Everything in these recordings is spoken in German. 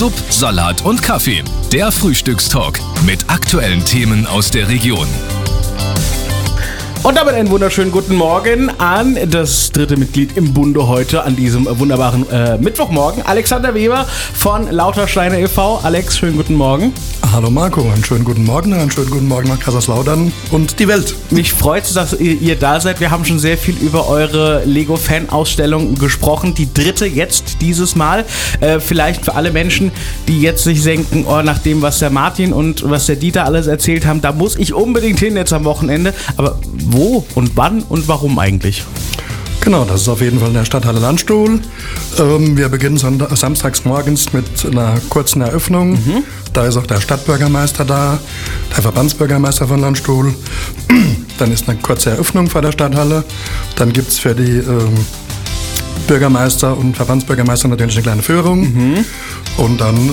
Sub, Salat und Kaffee. Der Frühstückstalk mit aktuellen Themen aus der Region. Und damit einen wunderschönen guten Morgen an das dritte Mitglied im Bunde heute an diesem wunderbaren Mittwochmorgen. Alexander Weber von Lautersteine e.V. Alex, schönen guten Morgen. Hallo Marco, einen schönen guten Morgen nach Kaiserslautern und die Welt. Mich freut es, dass ihr da seid. Wir haben schon sehr viel über eure Lego-Fan-Ausstellung gesprochen. Die dritte jetzt dieses Mal. Vielleicht für alle Menschen, die jetzt sich denken, oh, nach dem, was der Martin und was der Dieter alles erzählt haben, da muss ich unbedingt hin jetzt am Wochenende. Aber wo und wann und warum eigentlich? Genau, das ist auf jeden Fall in der Stadthalle Landstuhl. Wir beginnen samstags morgens mit einer kurzen Eröffnung. Da ist auch der Stadtbürgermeister da, der Verbandsbürgermeister von Landstuhl. Dann ist eine kurze Eröffnung vor der Stadthalle. Dann gibt es für die Bürgermeister und Verbandsbürgermeister natürlich eine kleine Führung. Und dann,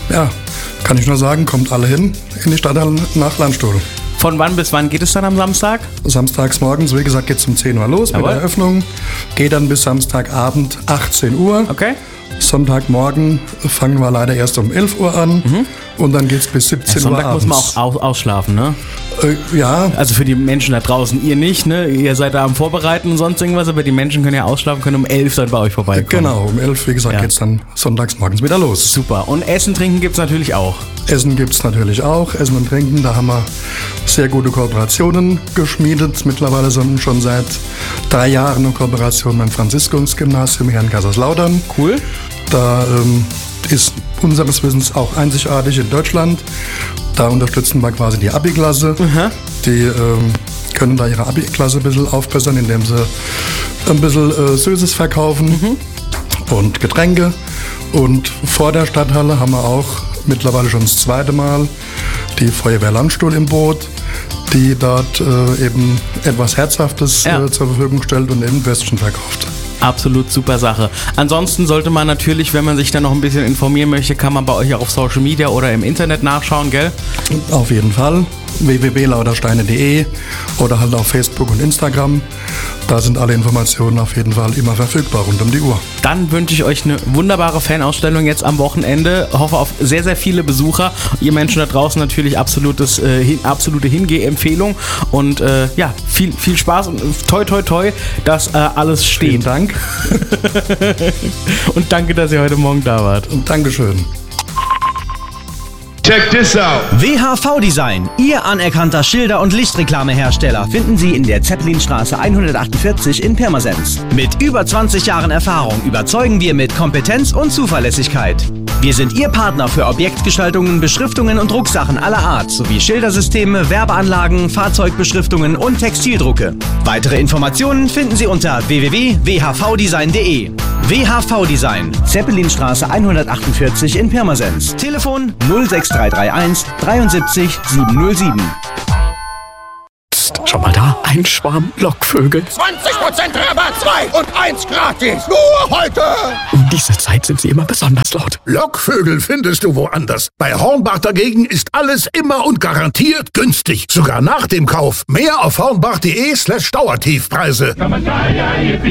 kann ich nur sagen, kommt alle hin in die Stadthalle nach Landstuhl. Von wann bis wann geht es dann am Samstag? Samstags morgens, wie gesagt, geht es um 10 Uhr los mit der Eröffnung. Geht dann bis Samstagabend 18 Uhr. Okay. Sonntagmorgen fangen wir leider erst um 11 Uhr an. Und dann geht es bis 17 Uhr abends. Sonntag muss man auch ausschlafen, ne? Ja. Also für die Menschen da draußen, ihr nicht, ne? Ihr seid da am Vorbereiten und sonst irgendwas, aber die Menschen können ja ausschlafen, können um 11 dann bei euch vorbeikommen. Genau, um 11, wie gesagt, geht's dann sonntags morgens wieder los. Super. Und Essen, Trinken gibt's natürlich auch. Essen gibt's natürlich auch. Essen und Trinken, da haben wir sehr gute Kooperationen geschmiedet. Mittlerweile sind schon seit 3 Jahren eine Kooperation beim Franziskus-Gymnasium hier in Kaiserslautern. Cool. Da ist unseres Wissens auch einzigartig in Deutschland. Da unterstützen wir quasi die Abi-Klasse. Die können da ihre Abi-Klasse ein bisschen aufbessern, indem sie ein bisschen Süßes verkaufen und Getränke. Und vor der Stadthalle haben wir auch mittlerweile schon das zweite Mal die Feuerwehr Landstuhl im Boot, die dort eben etwas Herzhaftes zur Verfügung stellt und eben Würstchen verkauft. Absolut super Sache. Ansonsten sollte man natürlich, wenn man sich da noch ein bisschen informieren möchte, kann man bei euch auch auf Social Media oder im Internet nachschauen, gell? Auf jeden Fall. www.lautersteine.de oder halt auf Facebook und Instagram. Da sind alle Informationen auf jeden Fall immer verfügbar rund um die Uhr. Dann wünsche ich euch eine wunderbare Fanausstellung jetzt am Wochenende. Hoffe auf sehr, sehr viele Besucher. Ihr Menschen da draußen natürlich absolute Hingeh-Empfehlung. Und viel Spaß und toi toi toi, dass alles steht. Vielen Dank. Und danke, dass ihr heute Morgen da wart. Und Dankeschön. Check this out. WHV Design, Ihr anerkannter Schilder- und Lichtreklamehersteller, finden Sie in der Zeppelinstraße 148 in Pirmasens. Mit über 20 Jahren Erfahrung überzeugen wir mit Kompetenz und Zuverlässigkeit. Wir sind Ihr Partner für Objektgestaltungen, Beschriftungen und Drucksachen aller Art sowie Schildersysteme, Werbeanlagen, Fahrzeugbeschriftungen und Textildrucke. Weitere Informationen finden Sie unter www.whvdesign.de. WHV Design, Zeppelinstraße 148 in Pirmasens. Telefon 06331 73 707. Psst, schon mal da? Ein Schwarm Lockvögel. 20% Rabatt, 2 und 1 gratis. Nur heute. Um diese Zeit sind sie immer besonders laut. Lockvögel findest du woanders. Bei Hornbach dagegen ist alles immer und garantiert günstig. Sogar nach dem Kauf. Mehr auf hornbach.de/Dauertiefpreise.